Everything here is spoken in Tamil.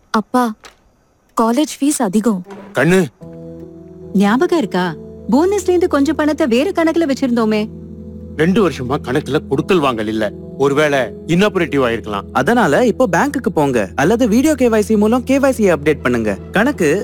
அப்பா, காலேஜ் ஃபீஸ் அதிகம். கண்ணு, ஞாபகம் இருக்கா? போனஸ்ல இருந்து கொஞ்சம் பணத்தை வேற கணக்குல வச்சிருந்தோமே. 2 வருஷமா கணக்குல கொடுக்கல் வாங்கல் இல்ல. ஒருவேளை இன்னாபரேட்டிவ் ஆயிருக்கலாம். அதனால இப்போ பேங்க்குக்கு போங்க அல்லது வீடியோ கேவைசி மூலம் கேவைசி அப்டேட் பண்ணுங்க. கணக்கு